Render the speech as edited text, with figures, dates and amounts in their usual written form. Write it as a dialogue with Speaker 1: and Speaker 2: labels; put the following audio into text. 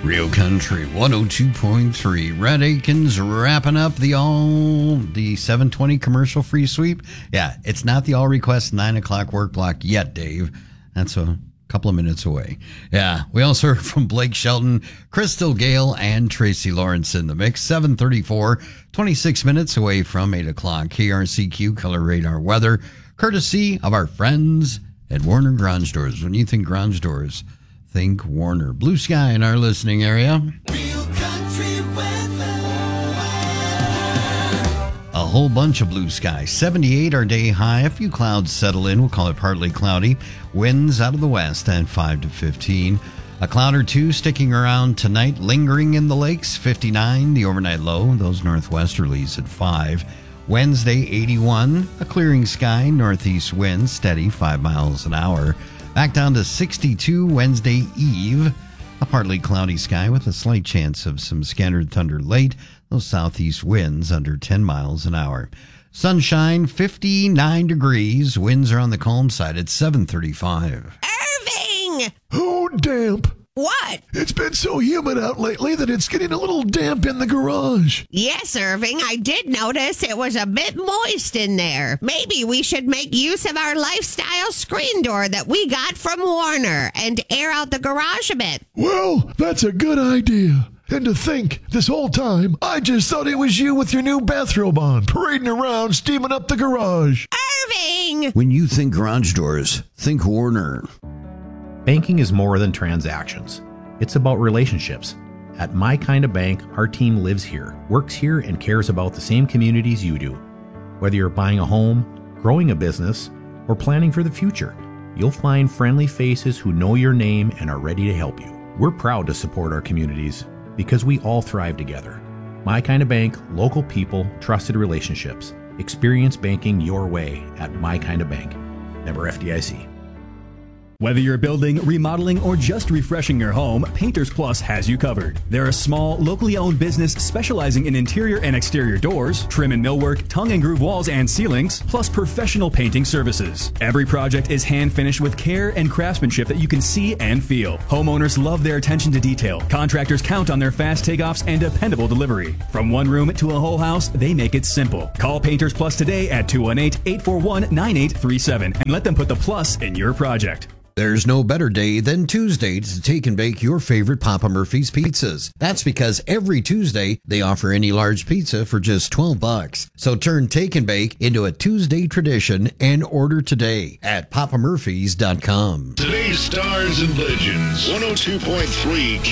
Speaker 1: Real Country 102.3. Red Aikens wrapping up the 720 commercial free sweep. Yeah, it's not the all request 9 o'clock work block yet, Dave. That's a couple of minutes away. Yeah, we also heard from Blake Shelton, Crystal Gale, and Tracy Lawrence in the mix. 7:34, 26 minutes away from 8 o'clock. KRCQ Color Radar weather, courtesy of our friends at Warner Garage Doors. When you think garage doors, think Warner. Blue sky in our listening area.
Speaker 2: Real country weather.
Speaker 1: A whole bunch of blue sky. 78 our day high. A few clouds settle in. We'll call it partly cloudy. Winds out of the west at 5 to 15. A cloud or two sticking around tonight, lingering in the lakes. 59 the overnight low. Those northwesterlies at 5. Wednesday 81. A clearing sky. Northeast wind steady 5 miles an hour. Back down to 62 Wednesday Eve. A partly cloudy sky with a slight chance of some scattered thunder late. Those southeast winds under 10 miles an hour. Sunshine, 59 degrees. Winds are on the calm side at 7:35.
Speaker 3: Irving!
Speaker 4: Oh, damp.
Speaker 3: What?
Speaker 4: It's been so humid out lately that it's getting a little damp in the garage.
Speaker 3: Yes, Irving, I did notice it was a bit moist in there. Maybe we should make use of our lifestyle screen door that we got from Warner and air out the garage a bit.
Speaker 4: Well, that's a good idea. And to think, this whole time, I just thought it was you with your new bathrobe on, parading around, steaming up the garage.
Speaker 3: Irving!
Speaker 1: When you think garage doors, think Warner.
Speaker 5: Banking is more than transactions. It's about relationships. At My Kind of Bank, our team lives here, works here, and cares about the same communities you do. Whether you're buying a home, growing a business, or planning for the future, you'll find friendly faces who know your name and are ready to help you. We're proud to support our communities because we all thrive together. My Kind of Bank, local people, trusted relationships. Experience banking your way at My Kind of Bank. Member FDIC.
Speaker 6: Whether you're building, remodeling, or just refreshing your home, Painters Plus has you covered. They're a small, locally owned business specializing in interior and exterior doors, trim and millwork, tongue and groove walls and ceilings, plus professional painting services. Every project is hand finished with care and craftsmanship that you can see and feel. Homeowners love their attention to detail. Contractors count on their fast takeoffs and dependable delivery. From one room to a whole house, they make it simple. Call Painters Plus today at 218-841-9837 and let them put the plus in your project.
Speaker 1: There's no better day than Tuesday to take and bake your favorite Papa Murphy's pizzas. That's because every Tuesday they offer any large pizza for just $12. So turn take and bake into a Tuesday tradition and order today at papamurphys.com.
Speaker 7: Today's Stars and Legends, 102.3